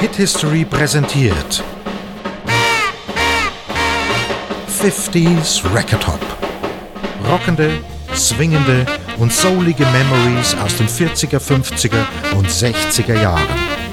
Hit History präsentiert 50s Record Hop. Rockende, swingende und soulige Memories aus den 40er, 50er und 60er Jahren.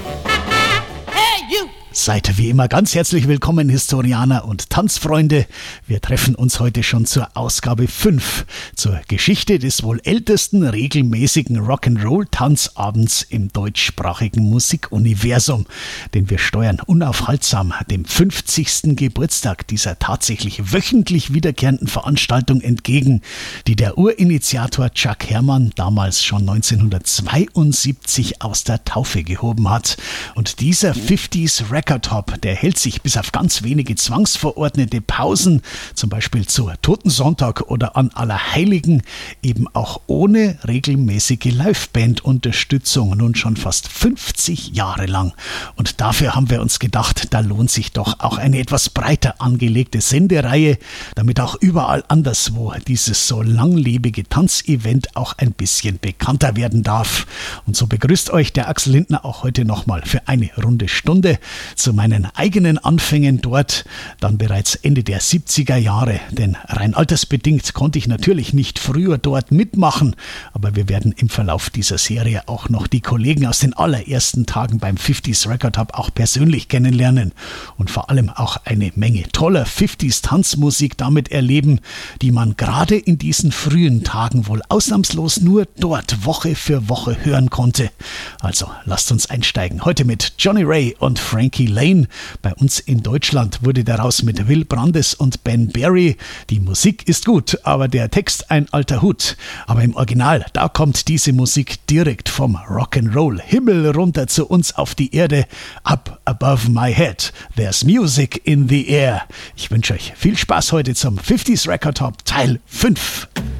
Seid wie immer ganz herzlich willkommen, Historianer und Tanzfreunde. Wir treffen uns heute schon zur Ausgabe 5, zur Geschichte des wohl ältesten regelmäßigen Rock'n'Roll-Tanzabends im deutschsprachigen Musikuniversum. Denn wir steuern unaufhaltsam dem 50. Geburtstag dieser tatsächlich wöchentlich wiederkehrenden Veranstaltung entgegen, die der Urinitiator Chuck Herrmann damals schon 1972 aus der Taufe gehoben hat. Und dieser 50s Record Hop, der hält sich bis auf ganz wenige zwangsverordnete Pausen, zum Beispiel zu Totensonntag oder an Allerheiligen, eben auch ohne regelmäßige Liveband-Unterstützung nun schon fast 50 Jahre lang. Und dafür haben wir uns gedacht, da lohnt sich doch auch eine etwas breiter angelegte Sendereihe, damit auch überall anderswo dieses so langlebige Tanzevent auch ein bisschen bekannter werden darf. Und so begrüßt euch der Axel Lindner auch heute nochmal für eine runde Stunde zu meinen eigenen Anfängen dort, dann bereits Ende der 70er Jahre, denn rein altersbedingt konnte ich natürlich nicht früher dort mitmachen, aber wir werden im Verlauf dieser Serie auch noch die Kollegen aus den allerersten Tagen beim 50s Record Hub auch persönlich kennenlernen und vor allem auch eine Menge toller 50s Tanzmusik damit erleben, die man gerade in diesen frühen Tagen wohl ausnahmslos nur dort Woche für Woche hören konnte. Also lasst uns einsteigen. Heute mit Johnny Ray und Frankie Laine. Bei uns in Deutschland wurde daraus mit Will Brandes und Ben Berry. Die Musik ist gut, aber der Text ein alter Hut. Aber im Original, da kommt diese Musik direkt vom Rock'n'Roll. Himmel runter zu uns auf die Erde. Up above my head. There's music in the air. Ich wünsche euch viel Spaß heute zum 50s Record Hop Teil 5.